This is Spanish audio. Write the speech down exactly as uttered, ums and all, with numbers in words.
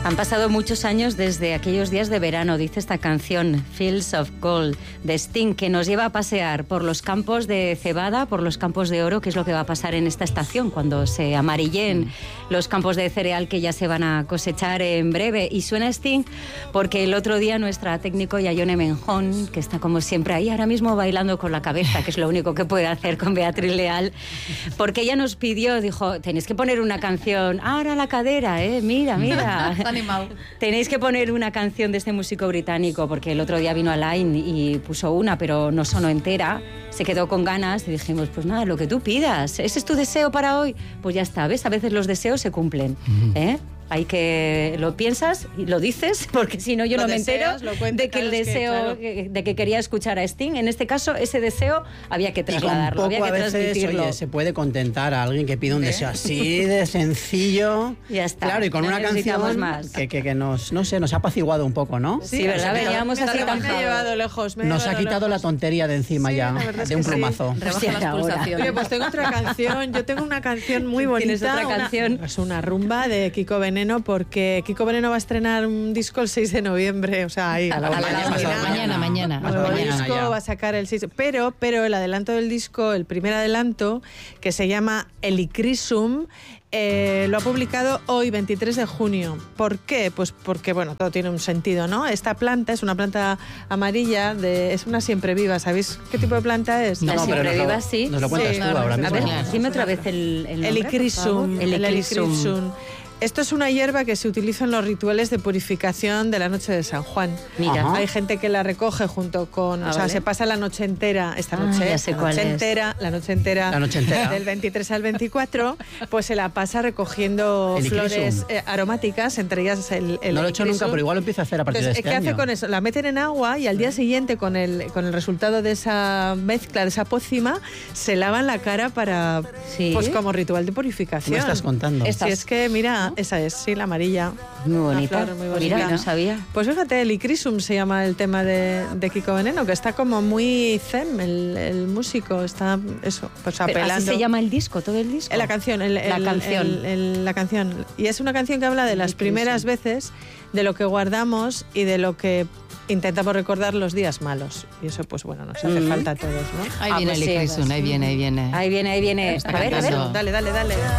Han pasado muchos años desde aquellos días de verano, dice esta canción, Fields of Gold, de Sting, que nos lleva a pasear por los campos de cebada, por los campos de oro, que es lo que va a pasar en esta estación, cuando se amarillen los campos de cereal que ya se van a cosechar en breve. Y suena Sting porque el otro día nuestra técnico Yayone Menjón, que está como siempre ahí ahora mismo bailando con la cabeza, que es lo único que puede hacer con Beatriz Leal, porque ella nos pidió, dijo, tenéis que poner una canción, ahora la cadera, eh, mira, mira. Animado. Tenéis que poner una canción de este músico británico, porque el otro día vino Alain y puso una, pero no sonó entera. Se quedó con ganas y dijimos, pues nada, lo que tú pidas. ¿Ese es tu deseo para hoy? Pues ya está, ¿ves? A veces los deseos se cumplen, ¿eh? Hay que lo piensas y lo dices, porque si no yo lo no me deseas, entero cuenta, de que claro, el deseo, que, claro. de que quería escuchar a Sting. En este caso, ese deseo había que trasladarlo, había que a veces, transmitirlo. Oye, se puede contentar a alguien que pide un ¿Eh? deseo así de sencillo. Ya está. Claro, y con no una canción más. Que, que, que nos, no sé, nos ha apaciguado un poco, ¿no? Sí, sí, ¿verdad? Veníamos así tan me ha llevado lejos. Me ha nos llevado ha quitado lejos. la tontería de encima sí, ya, de un plumazo. Sí. Rebaja las pulsaciones. Oye, pues tengo otra canción. Yo tengo una canción muy bonita. ¿Tienes otra una, canción? Es una rumba de Kiko Veneno, porque Kiko Veneno va a estrenar un disco el seis de noviembre. O sea, ahí. A la, a la, mañana, a la mañana, mañana, mañana. Nuevo mañana disco ya. va a sacar el seis. Pero, pero el adelanto del disco, el primer adelanto, que se llama Helichrysum, Eh, lo ha publicado hoy, veintitrés de junio. ¿Por qué? Pues porque, bueno, todo tiene un sentido, ¿no? Esta planta es una planta amarilla, de, es una siempre viva. ¿Sabéis qué tipo de planta es? La No, pero siempre nos lo- viva, sí. Nos lo cuentas Sí, tú ahora a mismo. A ver, Claro. dime otra vez el, el nombre, Helichrysum. por favor. El Helichrysum. Helichrysum. Esto es una hierba que se utiliza en los rituales de purificación de la noche de San Juan. Mira. Ajá. Hay gente que la recoge junto con... Ah, o sea, vale. se pasa la noche entera, esta Ah, noche, ya sé la cuál noche es. entera, la noche entera, La noche entera. del veintitrés al veinticuatro, pues se la pasa recogiendo Helichrysum. flores eh, aromáticas, entre ellas el, el No lo he hecho nunca, Helichrysum. pero igual lo empiezo a hacer a partir Entonces, de este ¿qué año. hace con eso? La meten en agua y al día siguiente, con el, con el resultado de esa mezcla, de esa pócima, se lavan la cara para, Sí. pues como ritual de ¿Qué purificación. me estás contando? Esta- Si es que, mira, esa es, sí, la amarilla. Muy Una bonita. flor muy bonita. Mira, no sabía. Pues fíjate, Helichrysum se llama el tema de, de Kiko Veneno, que está como muy zen, el, el músico, está eso, pues Pero apelando. así se llama el disco, todo el disco. Eh, La canción, el- La el- canción. el- el- la canción. Y es una canción que habla de las Helichrysum. primeras veces, de lo que guardamos y de lo que intentamos recordar los días malos. Y eso, pues bueno, nos hace Mm. falta a todos, ¿no? Ahí Ah, viene pues el sí, Helichrysum, pues. ahí viene, ahí viene. Ahí viene, ahí viene. Está A ver, a ver. cantando. Dale, dale, dale.